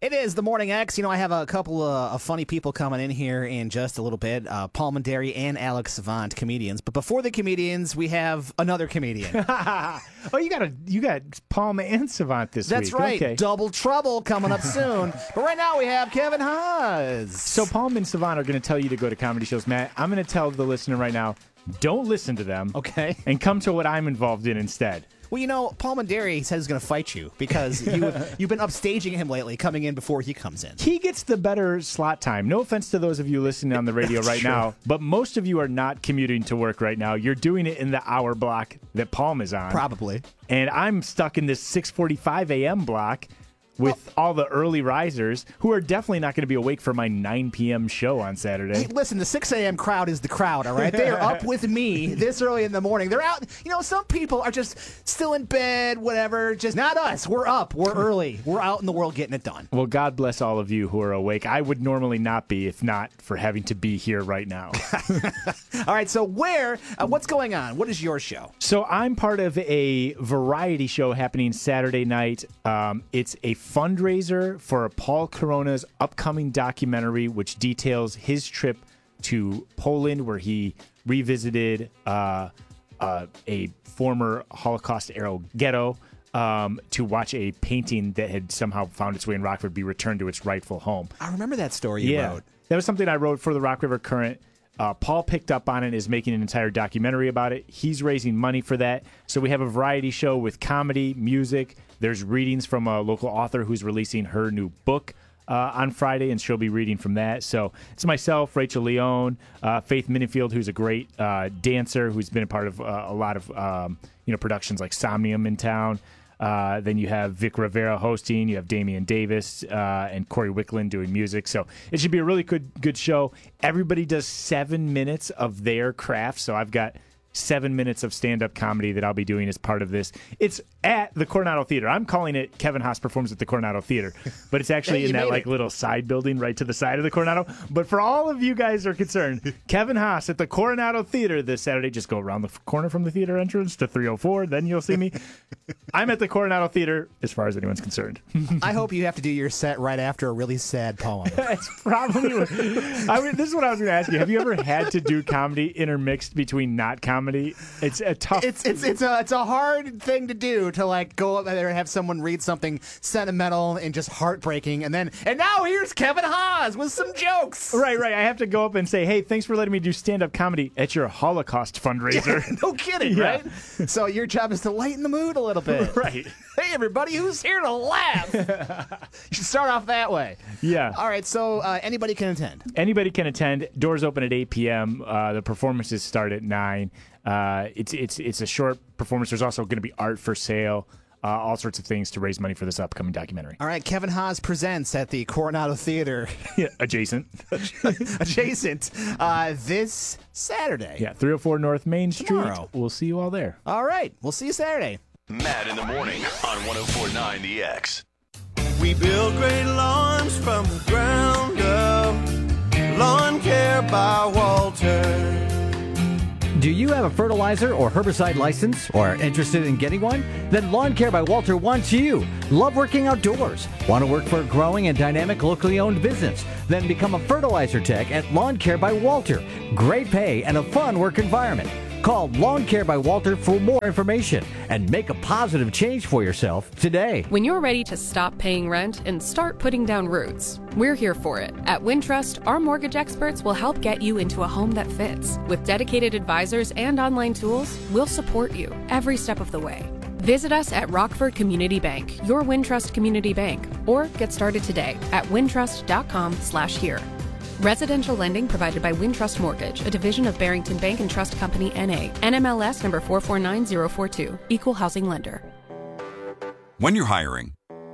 It is the Morning X. You know, I have a couple of funny people coming in here in just a little bit. Paul Mandari and Alex Savant, comedians. But before the comedians, we have another comedian. Oh, you got Paul and Savant this week. That's right. Okay. Double trouble coming up soon. But right now we have Kevin Haas. So Paul and Savant are going to tell you to go to comedy shows. Matt, I'm going to tell the listener right now, don't listen to them. Okay. And come to what I'm involved in instead. Well, you know, Paul Mandari said he's going to fight you because you've been upstaging him lately, coming in before he comes in. He gets the better slot time. No offense to those of you listening on the radio right now, but most of you are not commuting to work right now. You're doing it in the hour block that Palm is on. Probably. And I'm stuck in this 6:45 a.m. block with all the early risers who are definitely not going to be awake for my 9 p.m. show on Saturday. Hey, listen, the 6 a.m. crowd is the crowd, all right? They are up with me this early in the morning. They're out. You know, some people are just still in bed, whatever. Just not us. We're up. We're early. We're out in the world getting it done. Well, God bless all of you who are awake. I would normally not be if not for having to be here right now. All right, so what's going on? What is your show? So I'm part of a variety show happening Saturday night. It's a fundraiser for Paul Corona's upcoming documentary, which details his trip to Poland, where he revisited a former Holocaust-era ghetto to watch a painting that had somehow found its way in Rockford be returned to its rightful home. I remember that story you wrote. That was something I wrote for the Rock River Current. Paul picked up on it and is making an entire documentary about it. He's raising money for that. So we have a variety show with comedy, music. There's readings from a local author who's releasing her new book on Friday, and she'll be reading from that. So it's myself, Rachel Leone, Faith Minifield, who's a great dancer, who's been a part of a lot of productions like Somnium in town. Then you have Vic Rivera hosting. You have Damian Davis and Corey Wicklund doing music. So it should be a really good show. Everybody does 7 minutes of their craft. So I've got 7 minutes of stand-up comedy that I'll be doing as part of this. It's at the Coronado Theater. I'm calling it Kevin Haas Performs at the Coronado Theater, but it's actually in that little side building right to the side of the Coronado. But for all of you guys who are concerned, Kevin Haas at the Coronado Theater this Saturday. Just go around the corner from the theater entrance to 304. Then you'll see me. I'm at the Coronado Theater as far as anyone's concerned. I hope you have to do your set right after a really sad poem. That's probably what, this is what I was going to ask you. Have you ever had to do comedy intermixed between not comedy? It's a tough. It's a hard thing to do, to like go up there and have someone read something sentimental and just heartbreaking, and now here's Kevin Haas with some jokes. Right. I have to go up and say, hey, thanks for letting me do stand-up comedy at your Holocaust fundraiser. Yeah, no kidding, right? So your job is to lighten the mood a little bit. Right. Hey, everybody, who's here to laugh? You should start off that way. Yeah. All right, so anybody can attend. Anybody can attend. Doors open at 8 p.m. The performances start at 9. It's a short performance. There's also going to be art for sale, all sorts of things to raise money for this upcoming documentary. All right, Kevin Haas presents at the Coronado Theater. Adjacent. Adjacent. This Saturday. Yeah, 304 North Main Street. Tomorrow. We'll see you all there. All right, we'll see you Saturday. Matt in the morning on 104.9 The X. We build great lawns from the ground up. Lawn Care by Walter. Do you have a fertilizer or herbicide license or are interested in getting one? Then Lawn Care by Walter wants you. Love working outdoors? Want to work for a growing and dynamic locally owned business? Then become a fertilizer tech at Lawn Care by Walter. Great pay and a fun work environment. Call Lawn Care by Walter for more information and make a positive change for yourself today. When you're ready to stop paying rent and start putting down roots, we're here for it. At Wintrust, our mortgage experts will help get you into a home that fits. With dedicated advisors and online tools, we'll support you every step of the way. Visit us at Rockford Community Bank, your Wintrust community bank, or get started today at wintrust.com/here. Residential lending provided by Wintrust Mortgage, a division of Barrington Bank and Trust Company, N.A., NMLS number 449042, Equal Housing Lender. When you're hiring,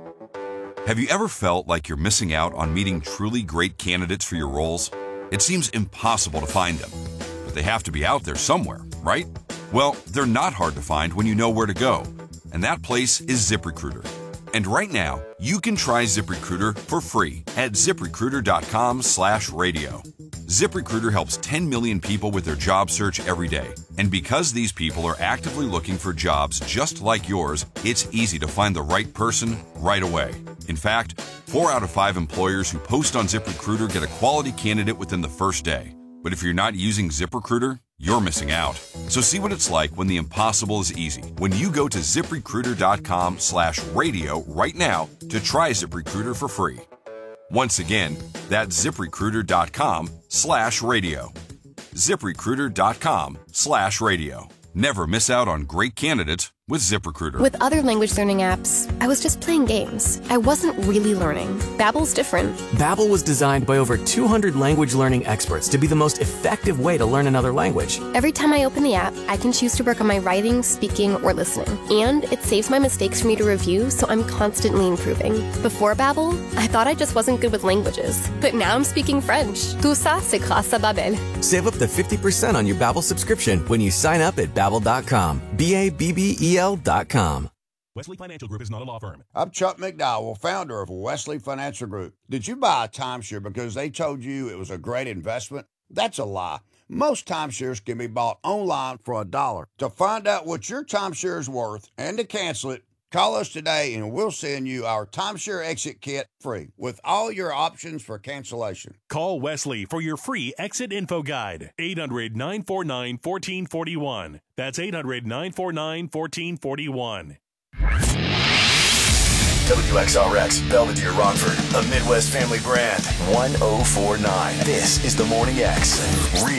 have you ever felt like you're missing out on meeting truly great candidates for your roles? It seems impossible to find them, but they have to be out there somewhere, right? Well, they're not hard to find when you know where to go, and that place is ZipRecruiter. And right now, you can try ZipRecruiter for free at ZipRecruiter.com/radio. ZipRecruiter helps 10 million people with their job search every day. And because these people are actively looking for jobs just like yours, it's easy to find the right person right away. In fact, 4 out of 5 employers who post on ZipRecruiter get a quality candidate within the first day. But if you're not using ZipRecruiter, you're missing out. So see what it's like when the impossible is easy. When you go to ZipRecruiter.com/radio right now to try ZipRecruiter for free. Once again, that's ZipRecruiter.com/radio. ZipRecruiter.com/radio. Never miss out on great candidates with ZipRecruiter. With other language learning apps, I was just playing games. I wasn't really learning. Babbel's different. Babbel was designed by over 200 language learning experts to be the most effective way to learn another language. Every time I open the app, I can choose to work on my writing, speaking, or listening. And it saves my mistakes for me to review, so I'm constantly improving. Before Babbel, I thought I just wasn't good with languages. But now I'm speaking French. Tout ça, c'est grâce à Babbel. Save up to 50% on your Babbel subscription when you sign up at Babbel.com. BABBEL.com. Wesley Financial Group is not a law firm. I'm Chuck McDowell, founder of Wesley Financial Group. Did you buy a timeshare because they told you it was a great investment? That's a lie. Most timeshares can be bought online for $1. To find out what your timeshare is worth and to cancel it, call us today and we'll send you our timeshare exit kit free with all your options for cancellation. Call Wesley for your free exit info guide. 800-949-1441. That's 800-949-1441. WXRX, Belvedere, Rockford, a Midwest family brand. 1049. This is the Morning X.